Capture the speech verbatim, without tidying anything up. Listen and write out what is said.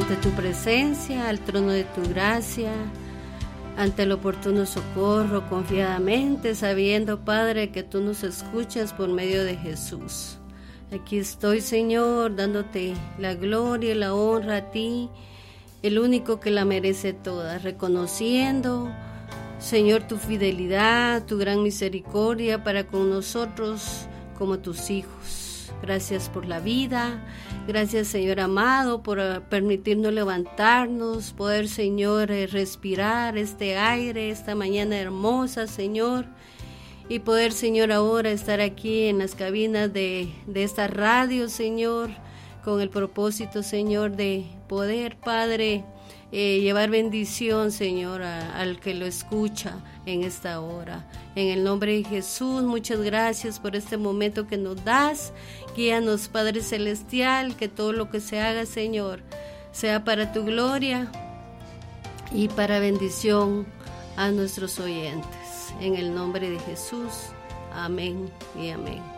ante tu presencia, al trono de tu gracia, ante el oportuno socorro, confiadamente, sabiendo, Padre, que tú nos escuchas por medio de Jesús. Aquí estoy, Señor, dándote la gloria y la honra a ti, el único que la merece toda, reconociendo, Señor, tu fidelidad, tu gran misericordia para con nosotros como tus hijos. Gracias por la vida, gracias, Señor amado, por permitirnos levantarnos, poder, Señor, respirar este aire, esta mañana hermosa, Señor, y poder, Señor, ahora estar aquí en las cabinas de, de esta radio, Señor, con el propósito, Señor, de poder, Padre, eh, llevar bendición, Señor, a, al que lo escucha en esta hora. En el nombre de Jesús, muchas gracias por este momento que nos das. Guíanos, Padre Celestial, que todo lo que se haga, Señor, sea para tu gloria y para bendición a nuestros oyentes. En el nombre de Jesús, amén y amén.